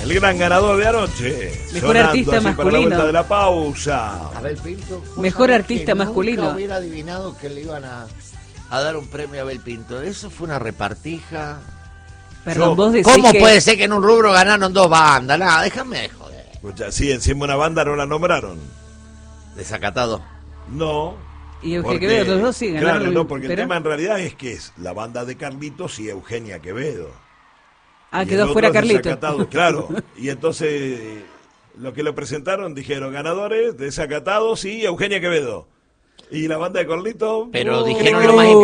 El gran ganador de anoche. Mejor sonando artista así para la masculino. vuelta de la pausa. Abel Pinto. Mejor artista masculino. Nunca hubiera adivinado que le iban a dar un premio a Abel Pinto. Eso fue una repartija. Perdón, Yo- vos decís ¿Cómo que... puede ser que en un rubro ganaron 2 bandas? Nada, déjame de joder. Escucha, sí, encima una banda no la nombraron. Desacatado. No. Y Eugenia porque- Quevedo, los dos sí ganaron. Claro, no, porque pero- el tema en realidad es que es la banda de Carlitos y Eugenia Quevedo. Ah, Y quedó el fuera otro es Carlito. Desacatado, claro. Y entonces, lo que lo presentaron, dijeron ganadores, Desacatados y Eugenia Quevedo. Y la banda de Carlitos... Pero oh, dijeron lo más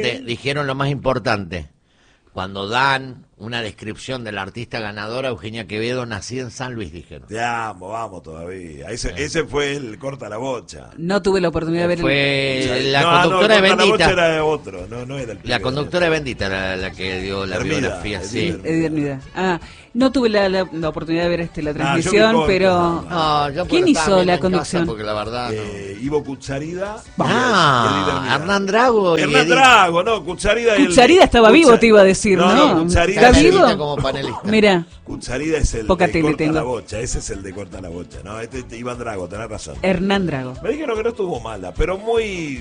importante. Cuando dan una descripción del artista ganadora, Eugenia Quevedo, nacida en San Luis, dijeron. Te amo, vamos todavía. Ese fue el corta la bocha. No tuve la oportunidad de ver Fue la No, conductora de Corta la bocha Bendita. era otro, no era el La primero. conductora de Bendita era la que dio la Hermida, biografía, sí. Hermida. Edernidad. Ah, no tuve la oportunidad de ver la yo vi transmisión, corto, pero... No, yo ¿Quién porque estaba hizo viendo la en casa, conducción? porque la verdad no. Ivo Cucharida. Hernán Drago y Hernán Edith. Drago, no, Cucharida. Cucharida estaba vivo, te iba a decir, ¿no? Cucharida ¿Está es el- vivo? como panelista. Mira, Cucharida es el Poca de tele corta tengo. la bocha, ese es el de corta la bocha, ¿no? Este es Iván Drago, tenés razón. Hernán Drago. Me dijeron que no estuvo mala, pero muy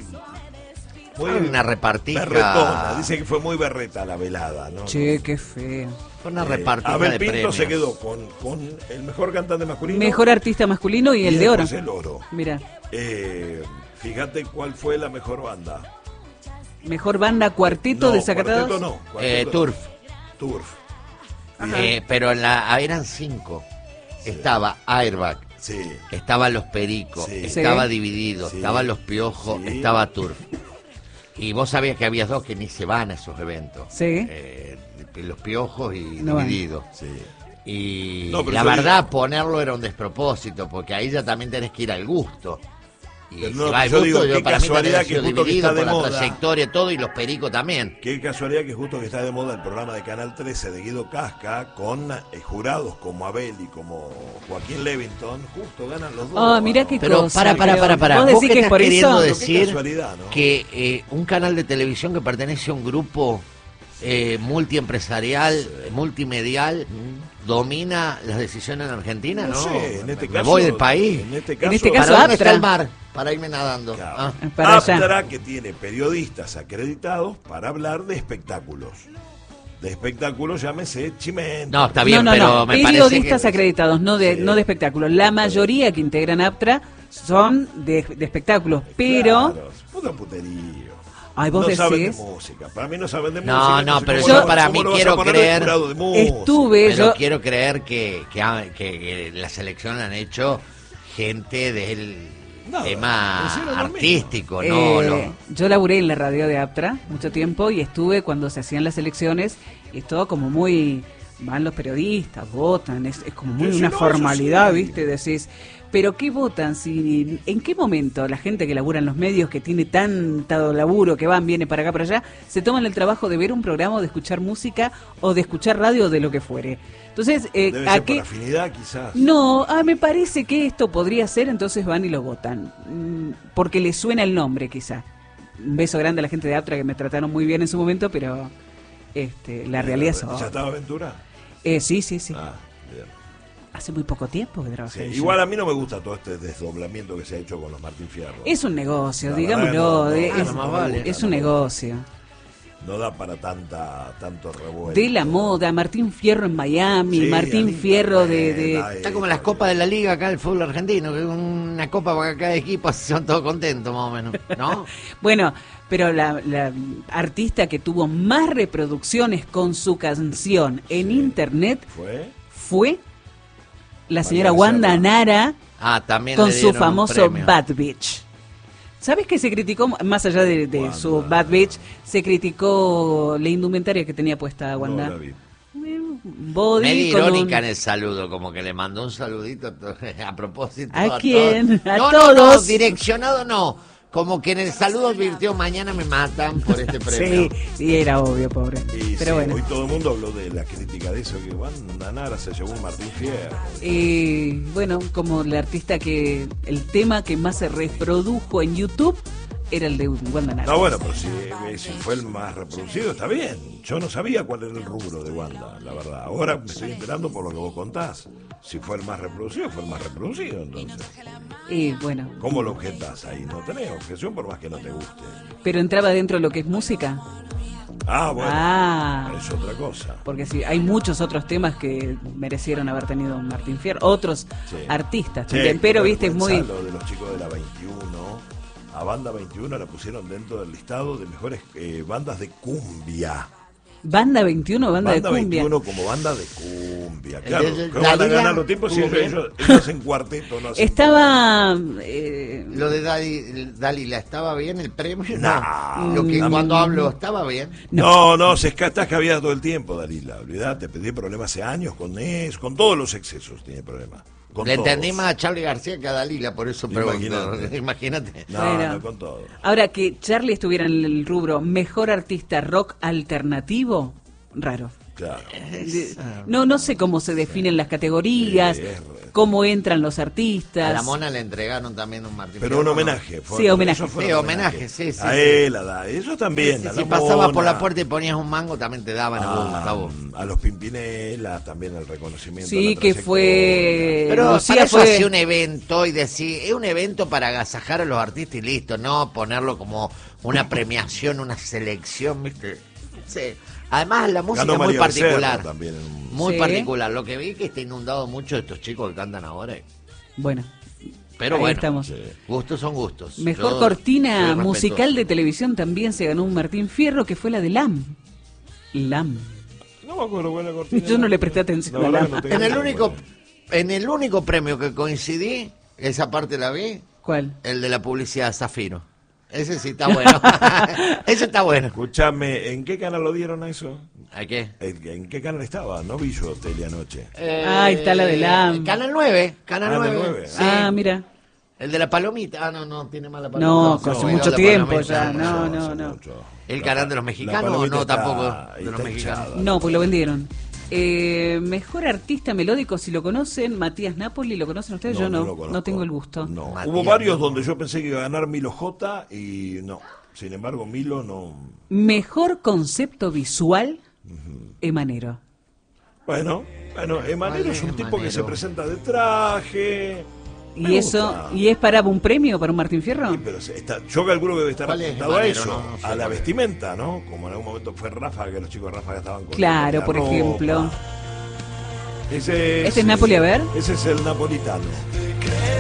Una repartija. berretona. Dice que fue muy berreta la velada, ¿no? Che, qué feo. Fue una repartija Abel de Pinto premios. se quedó con el mejor cantante masculino. Mejor artista masculino y el de oro. después el oro. Mira, Fíjate cuál fue la mejor banda. mejor banda cuarteto de Zacatados. Cuarteto no. Cuarteto Turf. no. Turf. Pero eran 5. Estaba Airbag, Sí. estaban los Pericos, Sí. estaba Sí. Dividido, Sí. estaban los Piojos, Sí. estaba Turf. Y vos sabías que había 2 que ni se van a esos eventos. Sí. Los Piojos y No van. Dividido. Sí. Y No, pero la yo verdad, digo- ponerlo era un despropósito, porque ahí ya también tenés que ir al gusto. Y Pero si no, va al yo gusto, digo, qué para mí casualidad también que ha sido justo que Dividido está de por la moda. trayectoria y todo, y los Pericos también. Qué casualidad que justo que está de moda el programa de Canal 13 de Guido Casca con jurados como Abel y como Joaquín Levington, justo ganan los dos. Ah, mirá qué Pero cosa. para. ¿Vos ¿Vos decís qué que es estás por queriendo eso? Qué decir casualidad, ¿no? que un canal de televisión que pertenece a un grupo multiempresarial, multimedial, domina las decisiones en Argentina? No No, sé, en este me caso, voy del país. En este En este caso, caso, ¿Para dónde Aptra. está el mar? Para irme nadando. Claro. Ah. Para allá. Aptra, que tiene periodistas acreditados para hablar de espectáculos. De espectáculos, llámese Chimento. No, está bien, no, pero no. me parece Periodistas que... acreditados, no de, Sí. no de espectáculos. La mayoría que integran Aptra son de espectáculos, pero... Claro, puta puterío. Ay, vos no saben de decís... música. Para mí no saben de No, música. no, entonces, pero ¿cómo yo lo- para cómo mí lo vas a quiero poner de creer- jurado de música? Estuve Pero yo... quiero creer que la selección la han hecho gente del Nada, tema hicieron lo mismo. artístico, ¿no? Yo laburé en la radio de Aptra mucho tiempo y estuve cuando se hacían las elecciones y es todo como muy... Van los periodistas, votan, es como muy Sí, sí, una no, formalidad, eso sí. ¿viste? Decís, ¿pero qué votan? Si, ¿en qué momento la gente que labura en los medios, que tiene tanto laburo, que viene para acá, para allá, se toman el trabajo de ver un programa o de escuchar música o de escuchar radio o de lo que fuere? Entonces, Debe ¿a ser qué? por afinidad, quizás. No, me parece que esto podría ser, entonces van y lo votan. Porque les suena el nombre, quizá. Un beso grande a la gente de Aptra que me trataron muy bien en su momento, pero la realidad es ¿Ya otra. estaba Aventura? Sí. Ah, bien. Hace muy poco tiempo que Sí, trabajé. yo. igual a mí no me gusta todo este desdoblamiento que se ha hecho con los Martín Fierro. Es un negocio, La digámoslo. verdad, es, más vale. es un negocio. No da para tanto revuelo. De la moda, Martín Fierro en Miami, Sí, Martín Anita Fierro de... Mena, Está como las copas de la liga acá del fútbol argentino, que es una copa para cada equipo, así son todos contentos más o menos, ¿no? Bueno, pero la artista que tuvo más reproducciones con su canción en internet fue la señora Wanda Serra. Nara También con le su dieron un famoso premio. Bad Bitch. ¿Sabes que se criticó, más allá de Wanda. su Bad Bitch, se criticó la indumentaria que tenía puesta Wanda? No la vi. Body Medio con irónica un- en el saludo, como que le mandó un saludito a propósito. ¿A quién? todos. ¿A No, todos? No, direccionado no. Como que en el saludo advirtió, mañana me matan por este premio. Sí, era obvio, pobre. Y Pero sí, bueno. hoy todo el mundo habló de la crítica de eso, que Wanda Nara se llevó un Martín Fierro. Bueno, como la artista el tema que más se reprodujo en YouTube era el de Wanda Nara. No, bueno, pero si fue el más reproducido, está bien. Yo no sabía cuál era el rubro de Wanda, la verdad. Ahora me estoy enterando por lo que vos contás. Si fue el más reproducido, fue el más reproducido, entonces. Y bueno, ¿Cómo lo objetás ahí? No tenés objeción por más que no te guste. pero entraba dentro de lo que es música. Ah, bueno, Ah. es otra cosa. Porque sí, hay muchos otros temas que merecieron haber tenido un Martín Fierro, otros Sí. artistas Che, también, pero viste, es muy... Lo de los chicos de la 21, a Banda 21 la pusieron dentro del listado de mejores bandas de cumbia. Banda 21, banda de cumbia. 21 como banda de cumbia. Claro, de ¿cómo van a Dalila ganar los tiempos si estuvo ellos hacen cuarteto? No hacen Estaba... Lo de Dalila, ¿estaba bien el premio? No. Lo que cuando hablo, ¿estaba bien? No, se está escabiada todo el tiempo, Dalila. Olvídate, pedí problemas hace años con eso, con todos los excesos tiene problemas. Con Le todos. entendí más a Charlie García que a Dalila, por eso pregunto. Imagínate. Imagínate. No, Bueno. no, con todo. Ahora que Charlie estuviera en el rubro mejor artista rock alternativo, raro. Claro. No sé cómo se definen las categorías, Sí, cómo entran los A artistas. la Mona le entregaron también un Martín Pero un Fierro, ¿no? homenaje. Sí, homenaje. eso fue Sí, un homenaje, sí, sí, A sí. él, a ellos también. Sí, a si la pasabas por Mona, la puerta y ponías un mango, también te daban a vos. a los Pimpinela, también el reconocimiento. Sí, a la que trayectoria. fue... Pero Lucía para eso fue- hacía un evento y decir, es un evento para agasajar a los artistas y listo, no ponerlo como una premiación, una selección, ¿viste? Sí. Además, la música Ganó es muy María Becerra particular. también en un- Muy Sí. particular. Lo que vi es que está inundado mucho de estos chicos que cantan ahora. Bueno, Pero ahí bueno, estamos. Sí. gustos son gustos. Mejor Yo cortina soy musical respetuoso. de televisión también se ganó un Martín Fierro, que fue la de LAM. LAM. No me acuerdo cuál es la cortina. Yo no le presté atención La a verdad la- que no tengo En el idea único, cuál en el único premio que coincidí, esa parte la vi, ¿Cuál? el de la publicidad Zafiro. Ese sí está bueno. Ese está bueno. Escuchame, ¿en qué canal lo dieron a eso? ¿A qué? ¿En qué canal estaba? No vi yo tele anoche. Ah, está la de la- Canal 9. Canal Ah, 9. del 9. Sí. Ah, mira. El de la palomita. Ah, no, tiene mala palomita. No, se hace olvidó mucho la tiempo palomita. ya, Hace no, mucho, no, hace no. mucho. ¿El canal de los La mexicanos palomita o no? está- Tampoco de está los mexicanos. hinchada. No, pues lo vendieron. Mejor artista melódico, si lo conocen, Matías Napoli, ¿lo conocen ustedes? Yo lo no, conozco. no tengo el gusto. No. Matías Hubo varios Napoli. donde yo pensé que iba a ganar Milo J y no. Sin embargo, Milo no. Mejor concepto visual, Emanero. Bueno, Emanero ¿Cuál es un es tipo que Emanero? se presenta de traje. Me ¿Y eso, gusta. y es para un premio para un Martín Fierro? Sí, pero yo calculo que debe estar ¿Cuál es apuntado a Emanero? eso, No sé a la cuál es. vestimenta, ¿no? Como en algún momento fue Ráfaga, que los chicos de Ráfaga estaban con Claro, la por ropa. ejemplo. Ese ¿Este es Napoli, a ver? Ese es el napolitano.